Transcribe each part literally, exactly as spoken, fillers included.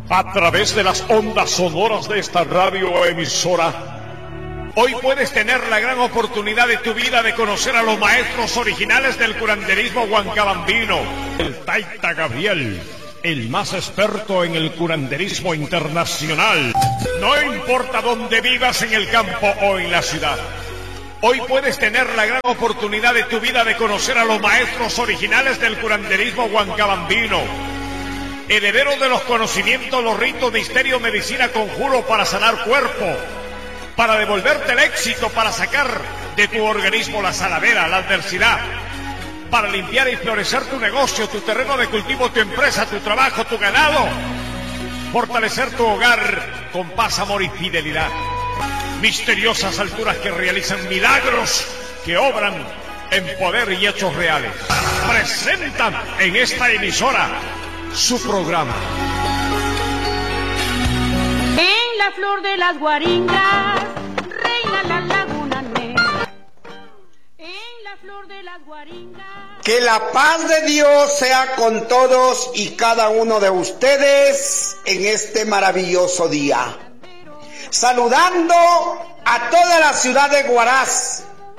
a través de las ondas sonoras de esta radioemisora. Hoy puedes tener la gran oportunidad de tu vida de conocer a los maestros originales del curanderismo huancabambino. El Taita Gabriel, el más experto en el curanderismo internacional. No importa dónde vivas, en el campo o en la ciudad. Hoy puedes tener la gran oportunidad de tu vida de conocer a los maestros originales del curanderismo huancabambino. Herederos de los conocimientos, los ritos, misterio, medicina, conjuro para sanar cuerpo, para devolverte el éxito, para sacar de tu organismo la saladera, la adversidad, para limpiar y florecer tu negocio, tu terreno de cultivo, tu empresa, tu trabajo, tu ganado, fortalecer tu hogar con paz, amor y fidelidad. Misteriosas alturas que realizan milagros, que obran en poder y hechos reales. Presentan en esta emisora su programa. En la flor de las guaringas reina la laguna negra. En la flor de las guaringas. Que la paz de Dios sea con todos y cada uno de ustedes en este maravilloso día. Saludando a toda la ciudad de Huaraz,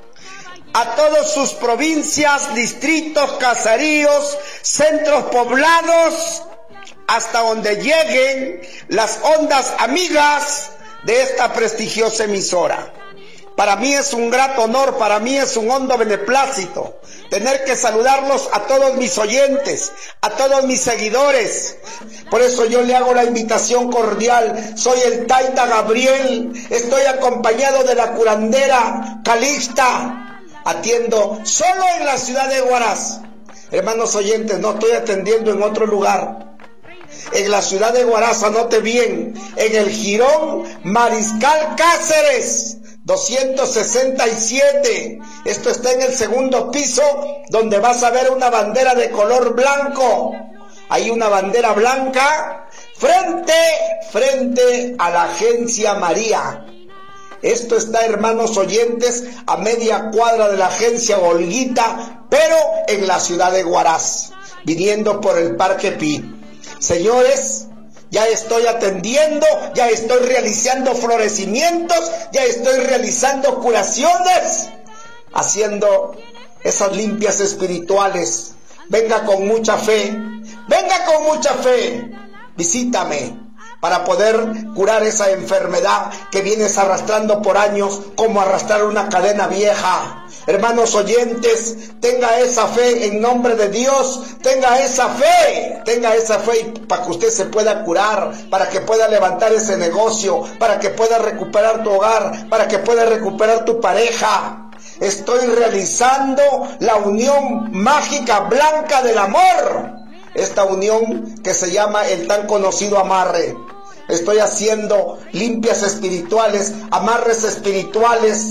a todas sus provincias, distritos, caseríos, centros poblados, hasta donde lleguen las ondas amigas de esta prestigiosa emisora. Para mí es un grato honor, para mí es un hondo beneplácito tener que saludarlos a todos mis oyentes, a todos mis seguidores. Por eso yo le hago la invitación cordial. Soy el Taita Gabriel, estoy acompañado de la curandera Calixta, atiendo solo en la ciudad de Huaraz. Hermanos oyentes, no estoy atendiendo en otro lugar. En la ciudad de Huaraz, anote bien, en el Jirón Mariscal Cáceres doscientos sesenta y siete. Esto está en el segundo piso, donde vas a ver una bandera de color blanco. Hay una bandera blanca frente, frente a la Agencia María. Esto está, hermanos oyentes, a media cuadra de la Agencia Olguita, pero en la ciudad de Huaraz, viniendo por el Parque Pi. Señores, ya estoy atendiendo, ya estoy realizando florecimientos, ya estoy realizando curaciones, haciendo esas limpias espirituales. Venga con mucha fe, venga con mucha fe, visítame para poder curar esa enfermedad que vienes arrastrando por años, como arrastrar una cadena vieja. Hermanos oyentes, tenga esa fe en nombre de Dios, tenga esa fe, tenga esa fe para que usted se pueda curar, para que pueda levantar ese negocio, para que pueda recuperar tu hogar, para que pueda recuperar tu pareja. Estoy realizando la unión mágica blanca del amor, esta unión que se llama el tan conocido amarre. Estoy haciendo limpias espirituales, amarres espirituales,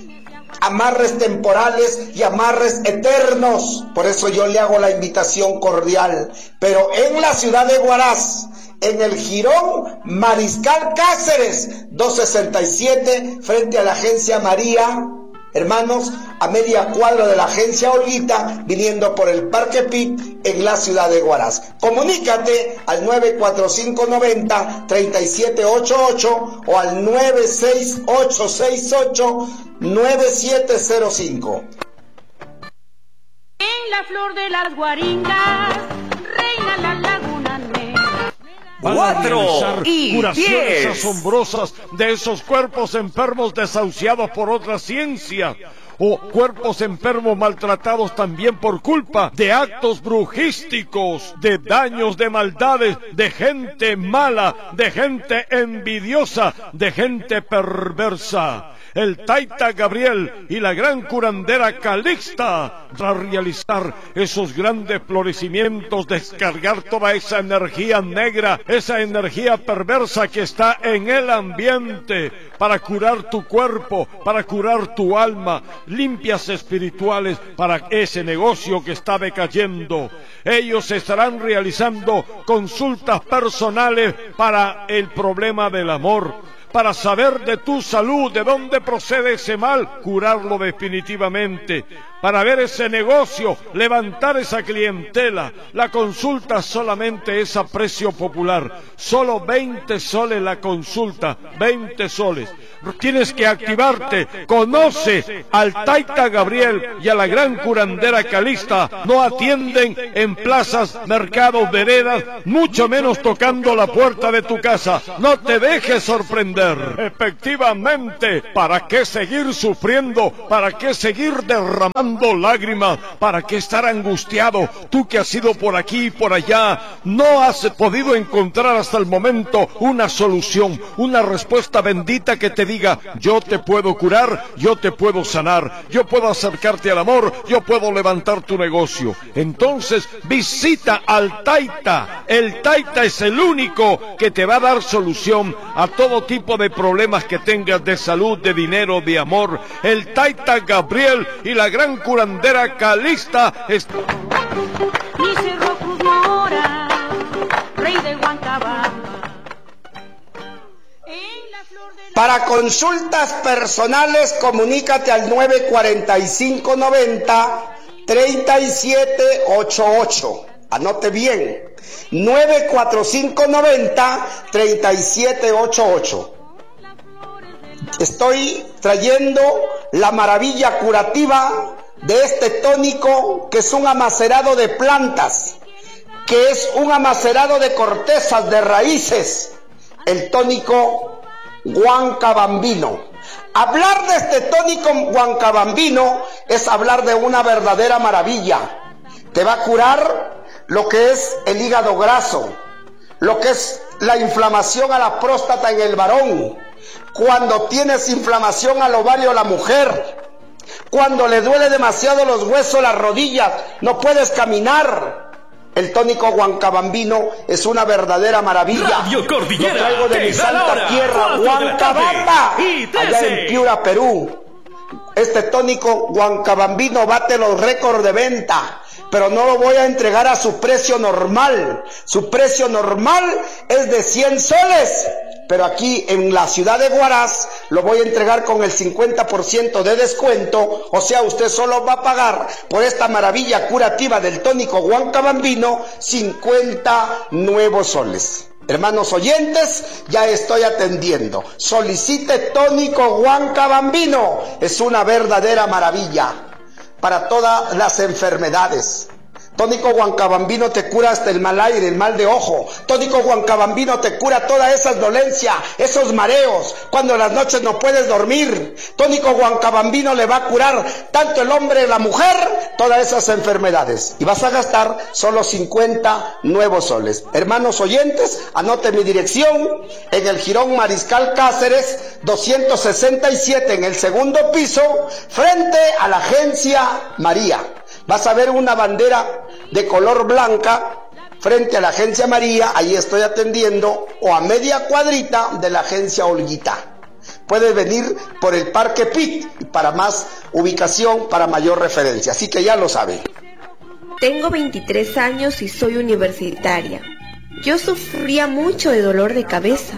amarres temporales y amarres eternos. Por eso yo le hago la invitación cordial. Pero en la ciudad de Huaraz, en el Jirón Mariscal Cáceres doscientos sesenta y siete, frente a la Agencia María, hermanos, a media cuadra de la Agencia Olguita, viniendo por el Parque Pi, en la ciudad de Huaraz. Comunícate al nueve cuatro cinco nueve cero, tres siete ocho ocho o al nueve seis ocho seis ocho nueve siete cero cinco. En la flor de las guaringas reina la laguna negra. Cuatro y curaciones diez. asombrosas de esos cuerpos enfermos desahuciados por otra ciencia, o cuerpos enfermos maltratados también por culpa de actos brujísticos, de daños, de maldades, de gente mala, de gente envidiosa, de gente perversa. El Taita Gabriel y la gran curandera Calixta para realizar esos grandes florecimientos, descargar toda esa energía negra, esa energía perversa que está en el ambiente, para curar tu cuerpo, para curar tu alma, limpias espirituales para ese negocio que está decayendo. Ellos estarán realizando consultas personales para el problema del amor, para saber de tu salud, de dónde procede ese mal, curarlo definitivamente. para ver ese negocio, levantar esa clientela. La consulta solamente es a precio popular, solo veinte soles la consulta, veinte soles. Tienes que activarte, conoce al Taita Gabriel y a la gran curandera Calixta. No atienden en plazas, mercados, veredas, mucho menos tocando la puerta de tu casa. No te dejes sorprender. Efectivamente, ¿para qué seguir sufriendo? ¿Para qué seguir derramando lágrimas? ¿Para qué estar angustiado? Tú que has ido por aquí y por allá, no has podido encontrar hasta el momento una solución, una respuesta bendita que te diga: yo te puedo curar, yo te puedo sanar, yo puedo acercarte al amor, yo puedo levantar tu negocio. Entonces visita al Taita. El Taita es el único que te va a dar solución a todo tipo de problemas que tengas de salud, de dinero, de amor. El Taita Gabriel y la gran curandera Calixta. Est Mi Cerro Cruz Mora, rey de Huancabamba. Para consultas personales, comunícate al nueve cuatro cinco noventa treinta y siete ochenta y ocho. Anote bien, nueve cuatro cinco noventa treinta y siete ochenta y ocho. Estoy trayendo la maravilla curativa de este tónico, que es un amacerado de plantas, que es un amacerado de cortezas, de raíces, el tónico Huancabambino. Hablar de este tónico Huancabambino es hablar de una verdadera maravilla. Te va a curar lo que es el hígado graso, lo que es la inflamación a la próstata en el varón, cuando tienes inflamación al ovario la mujer, cuando le duele demasiado los huesos, las rodillas, no puedes caminar. El tónico Huancabambino es una verdadera maravilla. Radio Cordillera, lo traigo de mi santa tierra, Huancabamba, allá en Piura, Perú. Este tónico Huancabambino bate los récords de venta, pero no lo voy a entregar a su precio normal. Su precio normal es de cien soles, pero aquí en la ciudad de Huaraz lo voy a entregar con el cincuenta por ciento de descuento. O sea, usted solo va a pagar por esta maravilla curativa del tónico Huancabambino cincuenta nuevos soles. Hermanos oyentes, ya estoy atendiendo. Solicite tónico Huancabambino. Es una verdadera maravilla para todas las enfermedades. Tónico Huancabambino te cura hasta el mal aire, el mal de ojo. Tónico Huancabambino te cura todas esas dolencias, esos mareos, cuando en las noches no puedes dormir. Tónico Huancabambino le va a curar tanto el hombre, la mujer, todas esas enfermedades. Y vas a gastar solo cincuenta nuevos soles. Hermanos oyentes, anote mi dirección en el Jirón Mariscal Cáceres doscientos sesenta y siete, en el segundo piso, frente a la agencia María. Vas a ver una bandera de color blanca frente a la agencia María, ahí estoy atendiendo, o a media cuadrita de la agencia Olguita. Puedes venir por el Parque Pit para más ubicación, para mayor referencia, así que ya lo sabe. Tengo veintitrés años y soy universitaria. Yo sufría mucho de dolor de cabeza.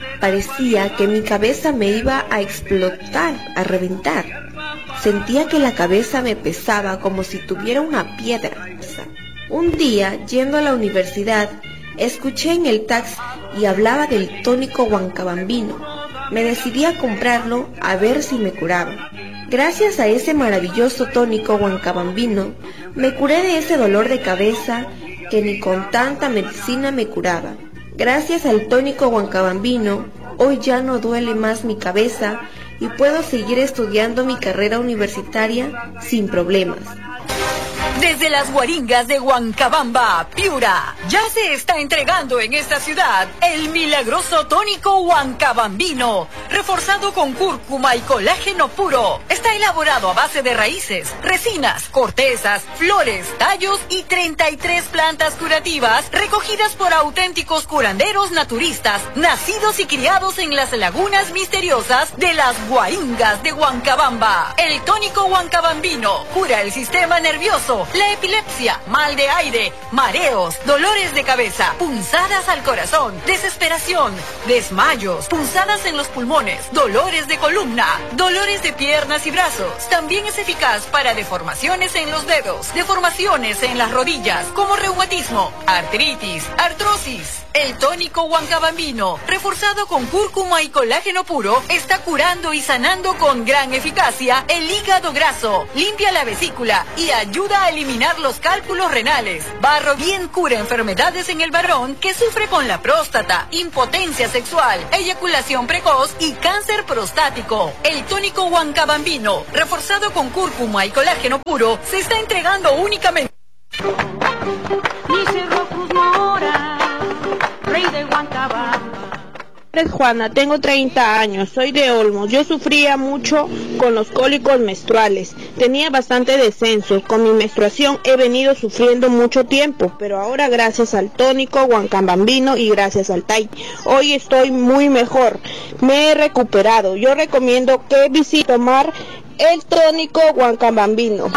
Parecía que mi cabeza me iba a explotar, a reventar. Sentía que la cabeza me pesaba como si tuviera una piedra. Un día, yendo a la universidad, escuché en el taxi y hablaba del tónico Huancabambino. Me decidí a comprarlo a ver si me curaba. Gracias a ese maravilloso tónico Huancabambino, me curé de ese dolor de cabeza que ni con tanta medicina me curaba. Gracias al tónico Huancabambino, hoy ya no duele más mi cabeza y puedo seguir estudiando mi carrera universitaria sin problemas. Desde las Guaringas de Huancabamba, Piura, ya se está entregando en esta ciudad el milagroso tónico Huancabambino, reforzado con cúrcuma y colágeno puro. Está elaborado a base de raíces, resinas, cortezas, flores, tallos y treinta y tres plantas curativas recogidas por auténticos curanderos naturistas, nacidos y criados en las lagunas misteriosas de las Guaringas de Huancabamba. El tónico Huancabambino cura el sistema nervioso, la epilepsia, mal de aire, mareos, dolores de cabeza, punzadas al corazón, desesperación, desmayos, punzadas en los pulmones, dolores de columna, dolores de piernas y brazos. También es eficaz para deformaciones en los dedos, deformaciones en las rodillas, como reumatismo, artritis, artrosis. El tónico Huancabambino, reforzado con cúrcuma y colágeno puro, está curando y sanando con gran eficacia el hígado graso, limpia la vesícula y ayuda a eliminar los cálculos renales. Barro bien cura enfermedades en el varón que sufre con la próstata, impotencia sexual, eyaculación precoz y cáncer prostático. El tónico Huancabambino, reforzado con cúrcuma y colágeno puro, se está entregando únicamente. Mi Cerro Cruz Mora, rey de Huancabamba. Es Juana, tengo treinta años, soy de Olmos. Yo sufría mucho con los cólicos menstruales, tenía bastante descenso. Con mi menstruación he venido sufriendo mucho tiempo, pero ahora gracias al tónico Huancabambino y gracias al T A I, hoy estoy muy mejor, me he recuperado. Yo recomiendo que visite tomar el tónico Huancabambino.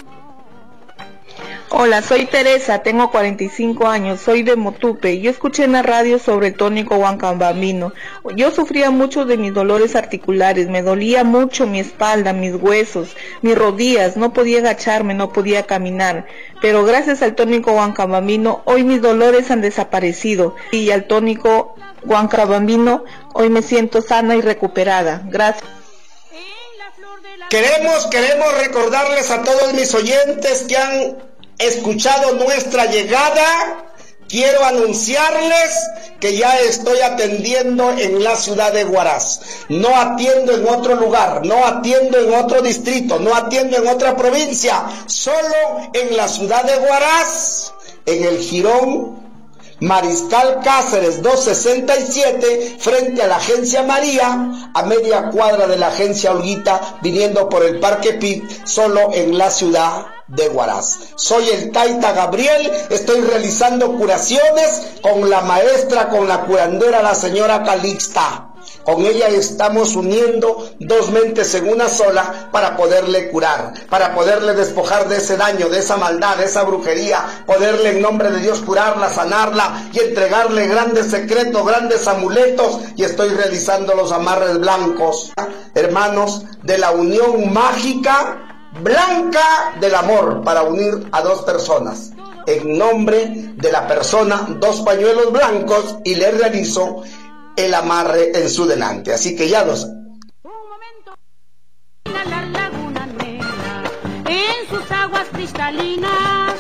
Hola, soy Teresa, tengo cuarenta y cinco años, soy de Motupe. Yo escuché en la radio sobre el tónico Huancabambino. Yo sufría mucho de mis dolores articulares, me dolía mucho mi espalda, mis huesos, mis rodillas, no podía agacharme, no podía caminar. Pero gracias al tónico Huancabambino, hoy mis dolores han desaparecido. Y al tónico Huancabambino, hoy me siento sana y recuperada. Gracias. Queremos, queremos recordarles a todos mis oyentes que han escuchado nuestra llegada. Quiero anunciarles que ya estoy atendiendo en la ciudad de Huaraz. No atiendo en otro lugar, no atiendo en otro distrito, no atiendo en otra provincia, solo en la ciudad de Huaraz, en el jirón Mariscal Cáceres doscientos sesenta y siete, frente a la agencia María, a media cuadra de la agencia Olguita, viniendo por el Parque Pit, solo en la ciudad de Huaraz. Soy el Taita Gabriel, estoy realizando curaciones con la maestra, con la curandera, la señora Calixta. Con ella estamos uniendo dos mentes en una sola para poderle curar, para poderle despojar de ese daño, de esa maldad, de esa brujería, poderle en nombre de Dios curarla, sanarla y entregarle grandes secretos, grandes amuletos, y estoy realizando los amarres blancos, hermanos, de la unión mágica blanca del amor para unir a dos personas. En nombre de la persona, dos pañuelos blancos, y le realizo el amarre en su delante. Así que ya los... Un momento, la laguna negra, en sus aguas cristalinas.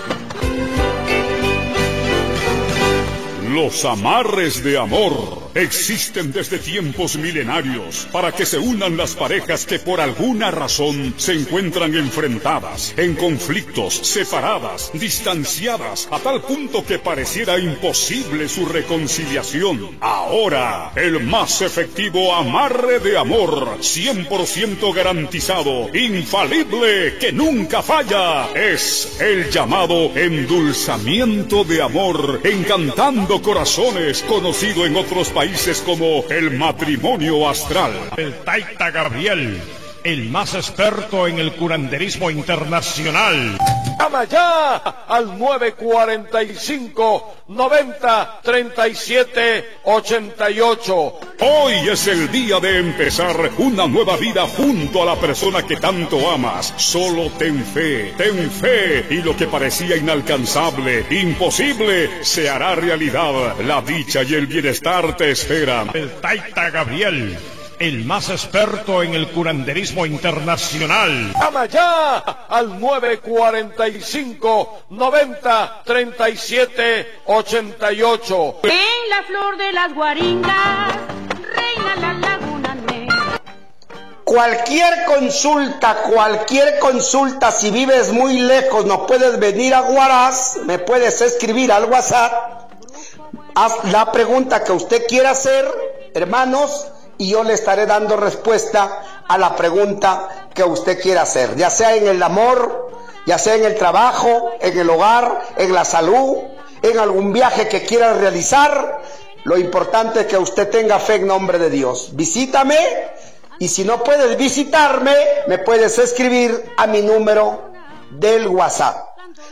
Los amarres de amor existen desde tiempos milenarios para que se unan las parejas que por alguna razón se encuentran enfrentadas, en conflictos, separadas, distanciadas, a tal punto que pareciera imposible su reconciliación. Ahora, el más efectivo amarre de amor, cien por ciento garantizado, infalible, que nunca falla, es el llamado endulzamiento de amor, encantando corazones, conocido en otros países como el matrimonio astral. El Taita Gabriel, el más experto en el curanderismo internacional. Llama ya al nueve cuarenta y cinco, noventa, treinta y siete, ochenta y ocho. Hoy es el día de empezar una nueva vida junto a la persona que tanto amas. Solo ten fe, ten fe, y lo que parecía inalcanzable, imposible, se hará realidad. La dicha y el bienestar te esperan. El Taita Gabriel, el más experto en el curanderismo internacional. Llama ya al nueve cuarenta y cinco, noventa, treinta y siete, ochenta y ocho. En la flor de las guaringas, reina la laguna negra. Cualquier consulta, cualquier consulta, si vives muy lejos, no puedes venir a Huaraz, me puedes escribir al WhatsApp, haz la pregunta que usted quiera hacer, hermanos, y yo le estaré dando respuesta a la pregunta que usted quiera hacer, ya sea en el amor, ya sea en el trabajo, en el hogar, en la salud, en algún viaje que quiera realizar. Lo importante es que usted tenga fe en nombre de Dios. Visítame, y si no puedes visitarme, me puedes escribir a mi número del WhatsApp.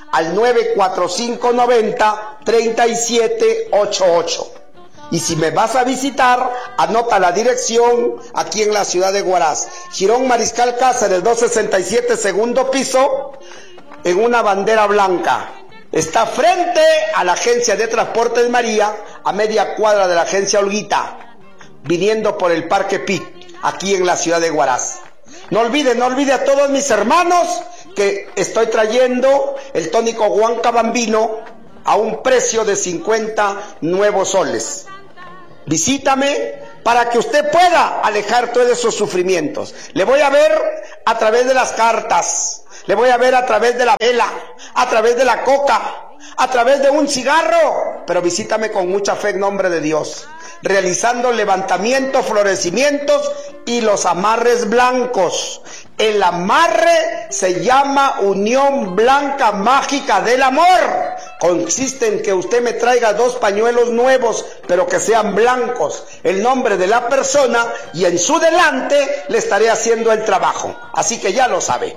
al nueve cuatro cinco nueve cero tres siete ocho ocho. Y si me vas a visitar, anota la dirección aquí en la ciudad de Huaraz. Jirón Mariscal Cáceres, doscientos sesenta y siete, segundo piso, en una bandera blanca. Está frente a la agencia de Transportes María, a media cuadra de la agencia Olguita, viniendo por el Parque Pit, aquí en la ciudad de Huaraz. No olvide, no olvide a todos mis hermanos que estoy trayendo el tónico Huancabambino a un precio de cincuenta nuevos soles. Visítame para que usted pueda alejar todos esos sufrimientos. Le voy a ver a través de las cartas, le voy a ver a través de la vela, a través de la coca, a través de un cigarro, pero visítame con mucha fe en nombre de Dios, realizando levantamientos, florecimientos y los amarres blancos. El amarre se llama Unión Blanca Mágica del Amor. Consiste en que usted me traiga dos pañuelos nuevos, pero que sean blancos, el nombre de la persona, y en su delante le estaré haciendo el trabajo. Así que ya lo sabe.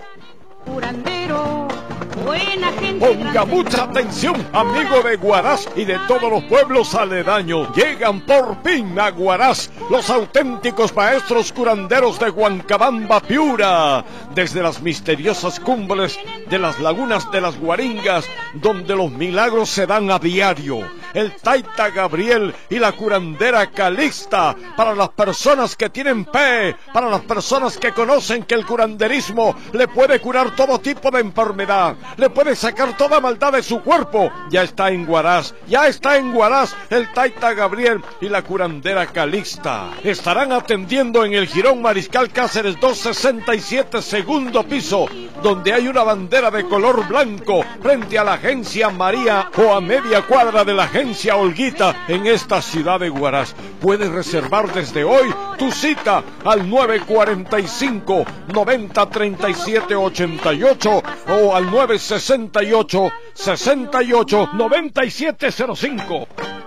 Curandero, buena gente. Ponga mucha atención, amigo de Huaraz y de todos los pueblos aledaños. Llegan por fin a Huaraz los auténticos maestros curanderos de Huancabamba, Piura, desde las misteriosas cumbres de las lagunas de las Guaringas, donde los milagros se dan a diario. El Taita Gabriel y la curandera Calixta, para las personas que tienen fe, para las personas que conocen que el curanderismo le puede curar todo tipo de enfermedad, le puede sacar toda maldad de su cuerpo. Ya está en Huaraz, ya está en Huaraz el Taita Gabriel y la curandera Calixta. Estarán atendiendo en el Jirón Mariscal Cáceres doscientos sesenta y siete, segundo piso, donde hay una bandera de color blanco frente a la agencia María, o a media cuadra de la agencia Olguita en esta ciudad de Huaraz. Puedes reservar desde hoy tu cita al nueve cuatro cinco nueve cero tres siete ocho ocho o al nueve sesenta y ocho sesenta y ocho noventa y siete cero cinco.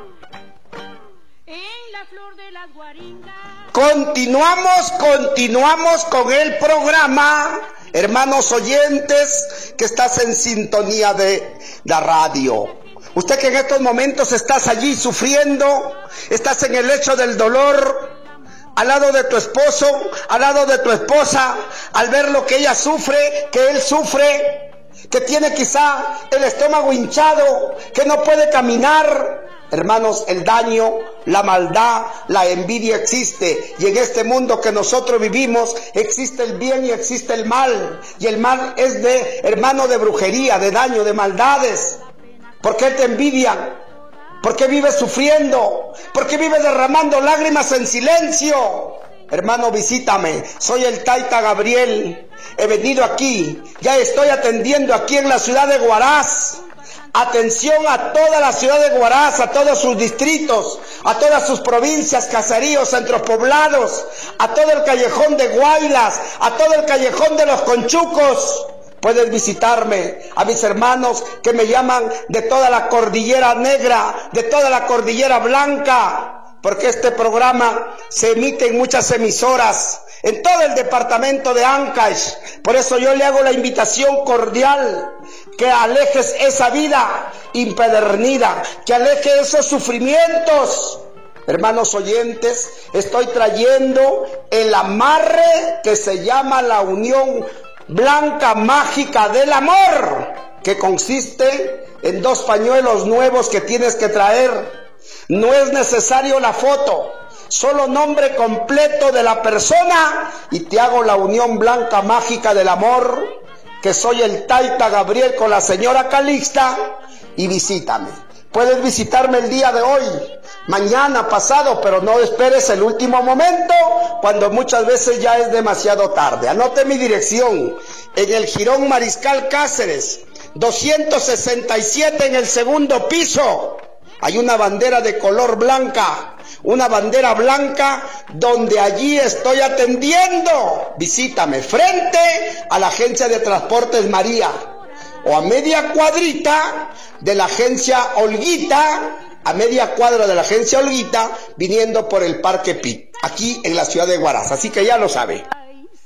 En la flor de las guaringas. Continuamos, continuamos con el programa, hermanos oyentes que estás en sintonía de la radio. Usted que en estos momentos estás allí sufriendo, estás en el lecho del dolor, al lado de tu esposo, al lado de tu esposa, al ver lo que ella sufre, que él sufre, que tiene quizá el estómago hinchado, que no puede caminar. Hermanos, el daño, la maldad, la envidia existe, y en este mundo que nosotros vivimos existe el bien y existe el mal, y el mal es de, hermano, de brujería, de daño, de maldades. ¿Por qué te envidian? ¿Por qué vives sufriendo? ¿Por qué vives derramando lágrimas en silencio? Hermano, visítame. Soy el Taita Gabriel. He venido aquí. Ya estoy atendiendo aquí en la ciudad de Huaraz. Atención a toda la ciudad de Huaraz, a todos sus distritos, a todas sus provincias, caseríos, centros poblados, a todo el callejón de Guaylas, a todo el callejón de los Conchucos. Puedes visitarme, a mis hermanos que me llaman de toda la cordillera negra, de toda la cordillera blanca, porque este programa se emite en muchas emisoras, en todo el departamento de Ancash. Por eso yo le hago la invitación cordial, que alejes esa vida impedernida, que aleje esos sufrimientos. Hermanos oyentes, estoy trayendo el amarre que se llama la Unión Blanca Mágica del Amor, que consiste en dos pañuelos nuevos que tienes que traer. No es necesario la foto, solo nombre completo de la persona y te hago la Unión Blanca Mágica del Amor, que soy el Taita Gabriel con la señora Calixta, y visítame. Puedes visitarme el día de hoy, mañana, pasado, pero no esperes el último momento, cuando muchas veces ya es demasiado tarde. Anote mi dirección, en el Jirón Mariscal Cáceres, doscientos sesenta y siete, en el segundo piso. Hay una bandera de color blanca, una bandera blanca donde allí estoy atendiendo. Visítame frente a la agencia de Transportes María, o a media cuadrita de la agencia Olguita, a media cuadra de la agencia Olguita, viniendo por el Parque Pit, aquí en la ciudad de Huaraz. Así que ya lo sabe. Ay, sí.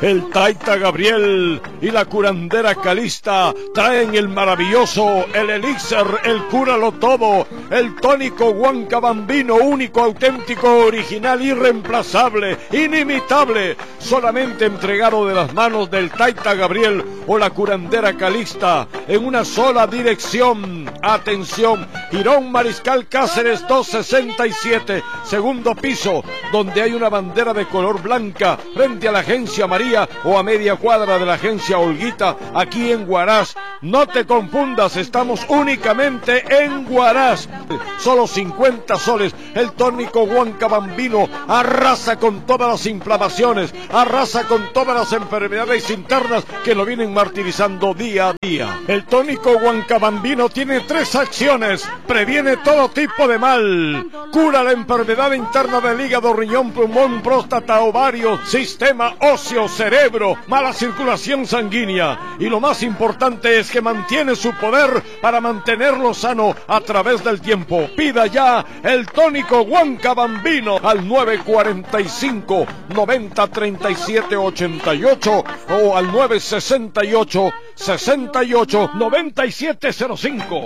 El Taita Gabriel y la curandera Calista traen el maravilloso, el elixir, el cúralo todo, el tónico Huancabambino, único, auténtico, original, irreemplazable, inimitable, solamente entregado de las manos del Taita Gabriel o la curandera Calista en una sola dirección. Atención, Girón Mariscal Cáceres doscientos sesenta y siete, segundo piso, donde hay una bandera de color blanca frente a la agencia María o a media cuadra de la agencia Olguita, aquí en Huaraz. No te confundas, estamos únicamente en Huaraz. Solo cincuenta soles. El tónico Huancabambino arrasa con todas las inflamaciones, arrasa con todas las enfermedades internas que lo vienen martirizando día a día. El tónico Huancabambino tiene tres acciones: previene todo tipo de mal, cura la enfermedad interna del hígado, riñón, pulmón, próstata, ovario, sistema óseo, cerebro, mala circulación sanguínea, y lo más importante es que mantiene su poder para mantenerlo sano a través del tiempo. Pida ya el tónico Huancabambino al nueve cuarenta y cinco, noventa, treinta y siete, ochenta y ocho o al nueve sesenta y ocho, sesenta y ocho, noventa y siete cero cinco.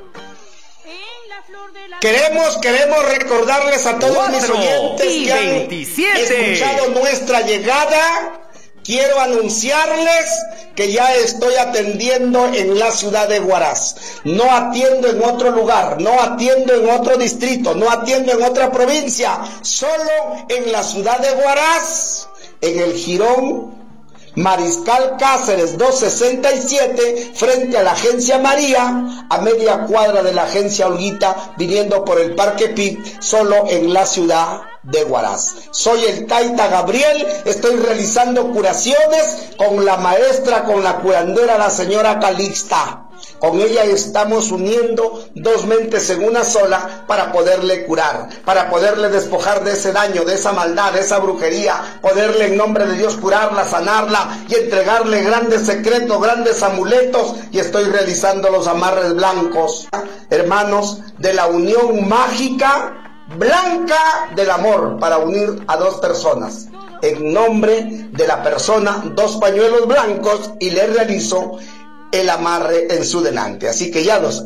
Queremos, queremos recordarles a todos mis oyentes que han escuchado nuestra llegada. Quiero anunciarles que ya estoy atendiendo en la ciudad de Huaraz. No atiendo en otro lugar, no atiendo en otro distrito, no atiendo en otra provincia. Solo en la ciudad de Huaraz, en el Girón Mariscal Cáceres doscientos sesenta y siete, frente a la agencia María, a media cuadra de la agencia Olguita, viniendo por el Parque Pi, solo en la ciudad de Huaraz. Soy el Taita Gabriel, estoy realizando curaciones con la maestra, con la curandera, la señora Calista. Con ella estamos uniendo dos mentes en una sola para poderle curar, para poderle despojar de ese daño, de esa maldad, de esa brujería, poderle en nombre de Dios curarla, sanarla y entregarle grandes secretos, grandes amuletos, y estoy realizando los amarres blancos, hermanos, de la unión mágica blanca del amor para unir a dos personas. En nombre de la persona, dos pañuelos blancos, y le realizo el amarre en su delante. Así que ya los...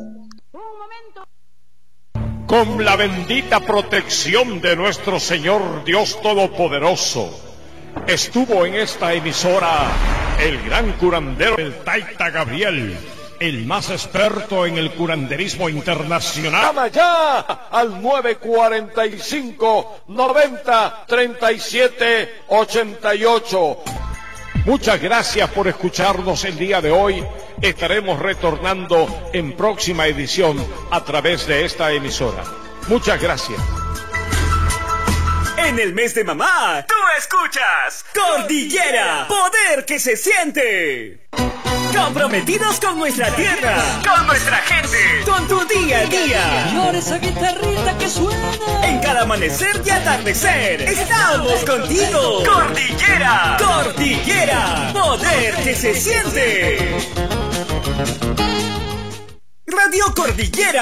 Con la bendita protección de nuestro Señor Dios Todopoderoso, estuvo en esta emisora el gran curandero, el Taita Gabriel, el más experto en el curanderismo internacional. Llama ya al nueve cuarenta y cinco, noventa, treinta y siete, ochenta y ocho. Muchas gracias por escucharnos el día de hoy. Estaremos retornando en próxima edición a través de esta emisora. Muchas gracias. En el mes de mamá, tú escuchas Cordillera, poder que se siente. Comprometidos con nuestra tierra, con nuestra gente, con tu día a día. Llora esa guitarrita que suena. En cada amanecer y atardecer, estamos contigo. Cordillera, Cordillera, poder que se siente. Radio Cordillera.